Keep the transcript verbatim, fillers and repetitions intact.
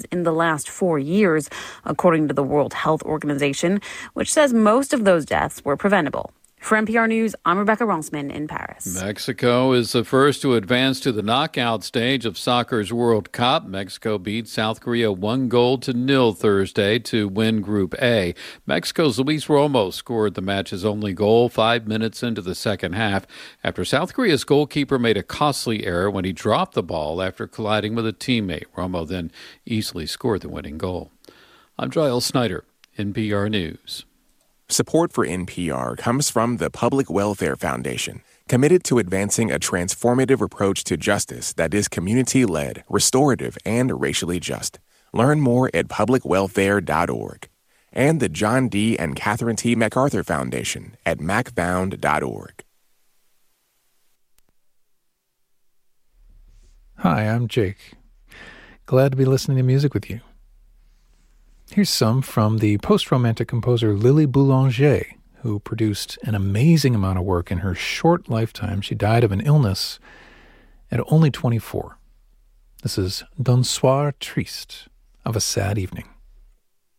in the last four years, according to the World Health Organization, which says most of those deaths were preventable. For N P R News, I'm Rebecca Ronsman in Paris. Mexico is the first to advance to the knockout stage of soccer's World Cup. Mexico beat South Korea one goal to nil Thursday to win Group A. Mexico's Luis Romo scored the match's only goal five minutes into the second half after South Korea's goalkeeper made a costly error when he dropped the ball after colliding with a teammate. Romo then easily scored the winning goal. I'm Giles Snyder, N P R News. Support for N P R comes from the Public Welfare Foundation, committed to advancing a transformative approach to justice that is community-led, restorative, and racially just. Learn more at public welfare dot org. And the John D. and Catherine T. MacArthur Foundation at mac found dot org. Hi, I'm Jake. Glad to be listening to music with you. Here's some from the post-romantic composer Lily Boulanger, who produced an amazing amount of work in her short lifetime. She died of an illness at only twenty-four. This is D'un soir triste, of a sad evening.